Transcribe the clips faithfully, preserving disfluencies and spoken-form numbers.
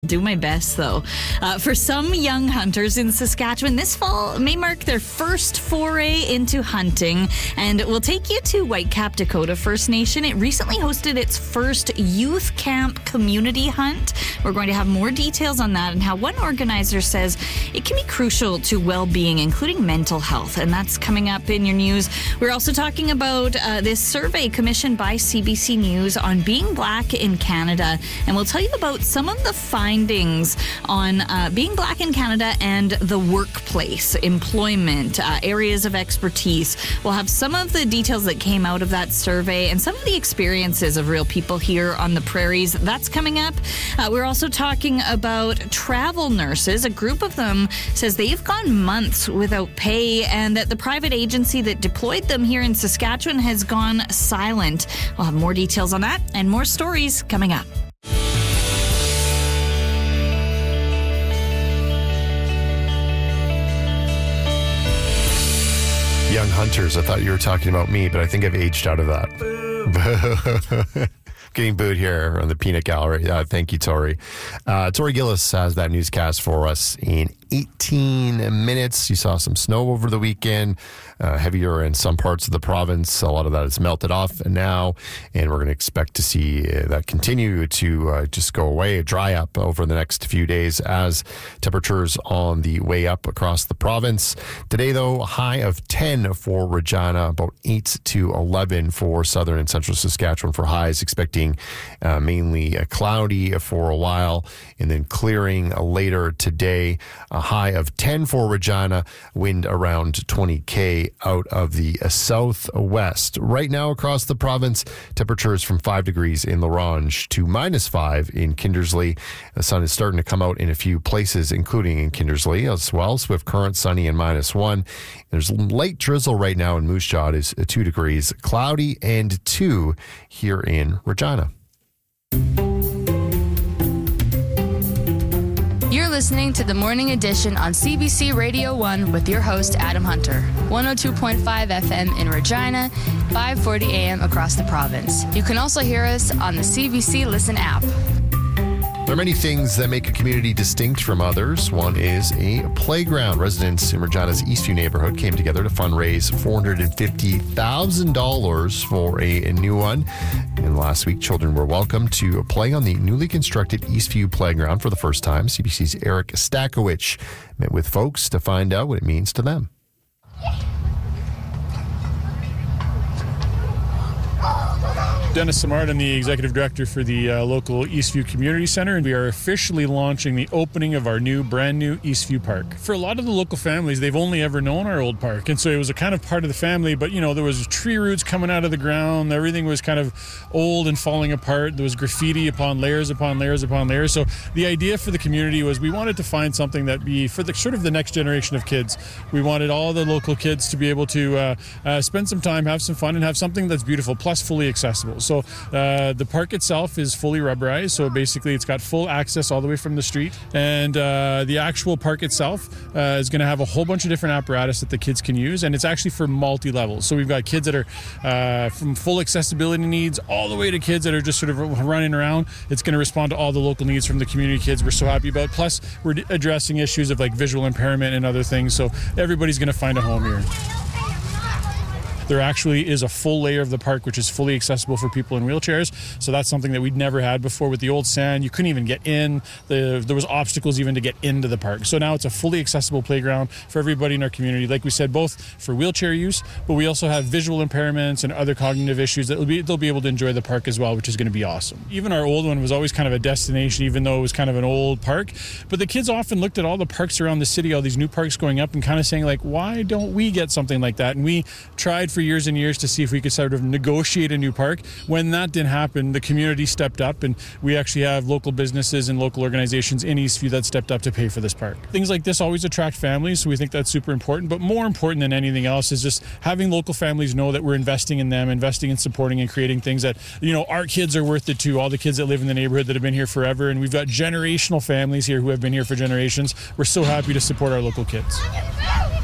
Do my best, though. Uh, for some young hunters in Saskatchewan, this fall may mark their first foray into hunting, and we'll take you to Whitecap Dakota First Nation. It recently hosted its first youth camp community hunt. We're going to have more details on that and how one organizer says it can be crucial to well-being, including mental health, and that's coming up in your news. We're also talking about uh, this survey commissioned by C B C News on being Black in Canada, and we'll tell you about some of the findings on uh, being Black in Canada and the workplace, employment, uh, areas of expertise. We'll have some of the details that came out of that survey and some of the experiences of real people here on the prairies. That's coming up. Uh, we're also talking about travel nurses. A group of them says they've gone months without pay and that the private agency that deployed them here in Saskatchewan has gone silent. We'll have more details on that and more stories coming up. Young hunters, I thought you were talking about me, but I think I've aged out of that. Boo. Getting booed here on the peanut gallery. Uh, thank you, Tori. Uh, Tori Gillis has that newscast for us in eighteen minutes. You saw some snow over the weekend, uh, heavier in some parts of the province. A lot of that has melted off now, and we're going to expect to see uh, that continue to uh, just go away, dry up over the next few days as temperatures on the way up across the province. Today, though, a high of ten for Regina, about eight to eleven for southern and central Saskatchewan for highs, expecting uh, mainly uh, cloudy for a while and then clearing later today. A high of ten for Regina, wind around twenty K out of the southwest. Right now across the province, temperatures from five degrees in La Ronge to minus five in Kindersley. The sun is starting to come out in a few places, including in Kindersley as well. Swift Current, sunny and minus one. There's light drizzle right now in Moose Jaw. It is two degrees, cloudy and two here in Regina. You're listening to the Morning Edition on C B C Radio one with your host, Adam Hunter. one oh two point five F M in Regina, five forty A M across the province. You can also hear us on the C B C Listen app. There are many things that make a community distinct from others. One is a playground. Residents in Regina's Eastview neighborhood came together to fundraise four hundred fifty thousand dollars for a, a new one. And last week, children were welcome to play on the newly constructed Eastview playground for the first time. C B C's Eric Stakowicz met with folks to find out what it means to them. Dennis Simard, I'm the executive director for the uh, local Eastview Community Center, and we are officially launching the opening of our new, brand new Eastview Park. For a lot of the local families, they've only ever known our old park, and so it was a kind of part of the family, but you know, there was tree roots coming out of the ground, everything was kind of old and falling apart, there was graffiti upon layers upon layers upon layers, so the idea for the community was we wanted to find something that be for the sort of the next generation of kids. We wanted all the local kids to be able to uh, uh, spend some time, have some fun, and have something that's beautiful, plus fully accessible. So uh, the park itself is fully rubberized, so basically it's got full access all the way from the street, and uh, the actual park itself uh, is going to have a whole bunch of different apparatus that the kids can use, and it's actually for multi-levels. So we've got kids that are uh, from full accessibility needs all the way to kids that are just sort of running around. It's going to respond to all the local needs from the community kids we're so happy about. Plus, we're addressing issues of like visual impairment and other things, so everybody's going to find a home here. There actually is a full layer of the park which is fully accessible for people in wheelchairs. So that's something that we'd never had before. With the old sand, you couldn't even get in. The, there was obstacles even to get into the park. So now it's a fully accessible playground for everybody in our community. Like we said, both for wheelchair use, but we also have visual impairments and other cognitive issues that they'll be, they'll be able to enjoy the park as well, which is going to be awesome. Even our old one was always kind of a destination, even though it was kind of an old park. But the kids often looked at all the parks around the city, all these new parks going up, and kind of saying like, why don't we get something like that? And we tried for years and years to see if we could sort of negotiate a new park. When that didn't happen, the community stepped up, and we actually have local businesses and local organizations in Eastview that stepped up to pay for this park. Things like this always attract families, so we think that's super important, but more important than anything else is just having local families know that we're investing in them, investing in supporting and creating things that, you know, our kids are worth it too, all the kids that live in the neighborhood that have been here forever, and we've got generational families here who have been here for generations. We're so happy to support our local kids.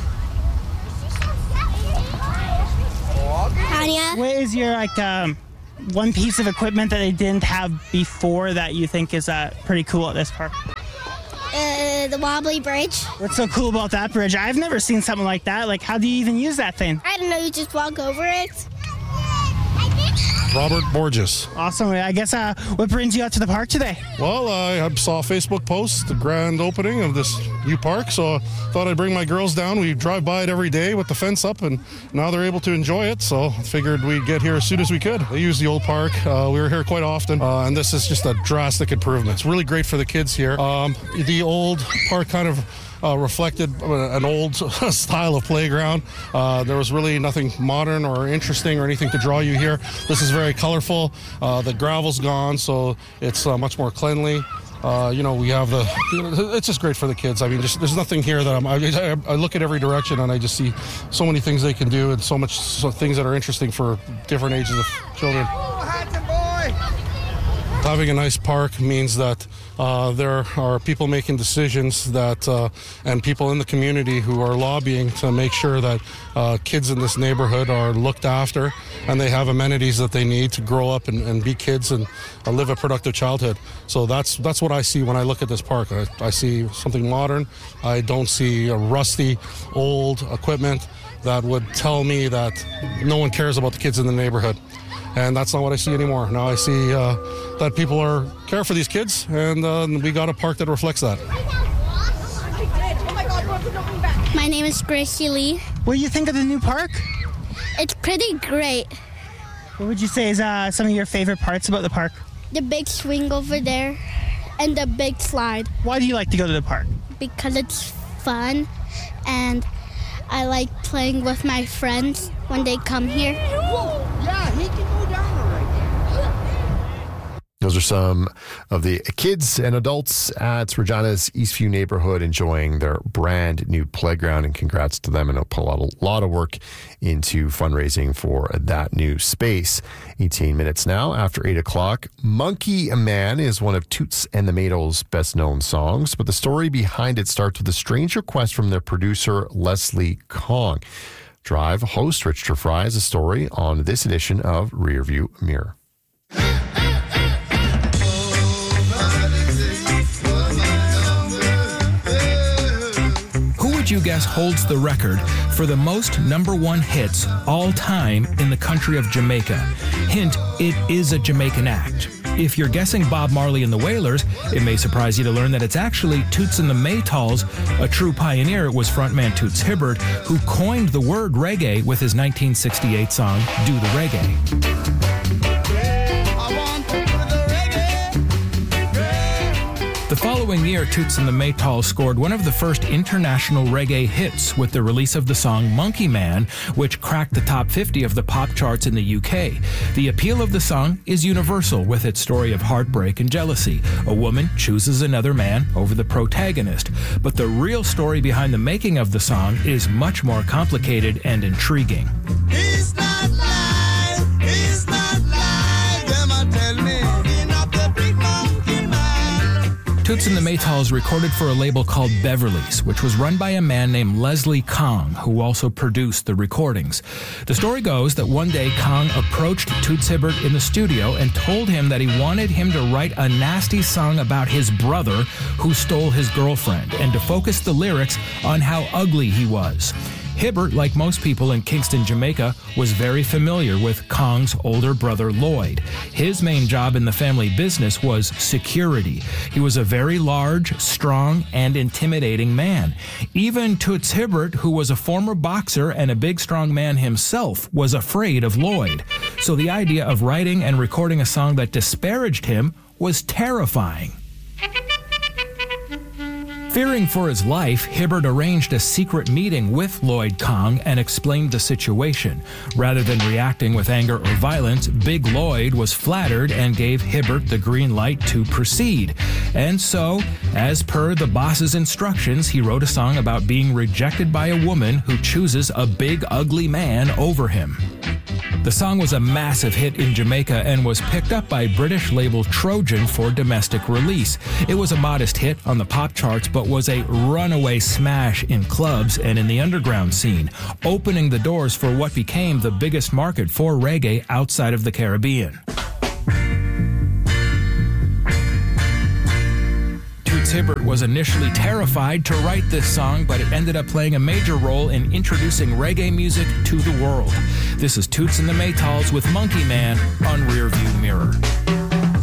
What is your like um, one piece of equipment that they didn't have before that you think is uh, pretty cool at this park? Uh, the wobbly bridge. What's so cool about that bridge? I've never seen something like that. Like, how do you even use that thing? I don't know, you just walk over it. Robert Borges. Awesome. I guess uh, what brings you out to the park today? Well, I saw a Facebook post, the grand opening of this new park, so I thought I'd bring my girls down. We drive by it every day with the fence up, and now they're able to enjoy it, so I figured we'd get here as soon as we could. They use the old park. Uh, we were here quite often, uh, and this is just a drastic improvement. It's really great for the kids here. Um, the old park kind of Uh, reflected an old style of playground. Uh, there was really nothing modern or interesting or anything to draw you here. This is very colorful. Uh, the gravel's gone, so it's uh, much more cleanly. Uh, you know, we have the, you know, it's just great for the kids. I mean, just, there's nothing here that I'm, I, I look at every direction and I just see so many things they can do and so much so things that are interesting for different ages of children. Having a nice park means that uh, there are people making decisions that, uh, and people in the community who are lobbying to make sure that uh, kids in this neighborhood are looked after and they have amenities that they need to grow up and, and be kids and uh, live a productive childhood. So that's that's what I see when I look at this park. I, I see something modern. I don't see a rusty, old equipment that would tell me that no one cares about the kids in the neighborhood. And that's not what I see anymore. Now I see uh, that people are care for these kids, and uh, we got a park that reflects that. My name is Gracie Lee. What do you think of the new park? It's pretty great. What would you say is uh, some of your favorite parts about the park? The big swing over there and the big slide. Why do you like to go to the park? Because it's fun, and I like playing with my friends when they come here. Yeah, he can go down right there. Those are some of the kids and adults at Regina's Eastview neighborhood enjoying their brand new playground, and congrats to them. And they'll put a lot of, lot of work into fundraising for that new space. eighteen minutes now after eight o'clock. Monkey Man is one of Toots and the Maytals' best known songs, but the story behind it starts with a strange request from their producer, Leslie Kong. Drive host Richard Fry has a story on this edition of Rearview Mirror. Who would you guess holds the record for the most number one hits all time in the country of Jamaica? Hint, it is a Jamaican act. If you're guessing Bob Marley and the Wailers, it may surprise you to learn that it's actually Toots and the Maytals. A true pioneer was frontman Toots Hibbert, who coined the word reggae with his nineteen sixty-eight song, Do the Reggae. The following year, Toots and the Maytals scored one of the first international reggae hits with the release of the song Monkey Man, which cracked the top fifty of the pop charts in the U K. The appeal of the song is universal, with its story of heartbreak and jealousy. A woman chooses another man over the protagonist. But the real story behind the making of the song is much more complicated and intriguing. He's not live, he's not live, them a tell me, up the big monkey man. Toots and the Maytals recorded for a label called Beverly's, which was run by a man named Leslie Kong, who also produced the recordings. The story goes that one day Kong approached Toots Hibbert in the studio and told him that he wanted him to write a nasty song about his brother who stole his girlfriend, and to focus the lyrics on how ugly he was. Hibbert, like most people in Kingston, Jamaica, was very familiar with Kong's older brother Lloyd. His main job in the family business was security. He was a very large, strong, and intimidating man. Even Toots Hibbert, who was a former boxer and a big, strong man himself, was afraid of Lloyd. So the idea of writing and recording a song that disparaged him was terrifying. Fearing for his life, Hibbert arranged a secret meeting with Lloyd Kong and explained the situation. Rather than reacting with anger or violence, Big Lloyd was flattered and gave Hibbert the green light to proceed. And so, as per the boss's instructions, he wrote a song about being rejected by a woman who chooses a big, ugly man over him. The song was a massive hit in Jamaica and was picked up by British label Trojan for domestic release. It was a modest hit on the pop charts, but was a runaway smash in clubs and in the underground scene, opening the doors for what became the biggest market for reggae outside of the Caribbean. Toots Hibbert was initially terrified to write this song, but it ended up playing a major role in introducing reggae music to the world. This is Toots and the Maytals with Monkey Man on Rearview Mirror.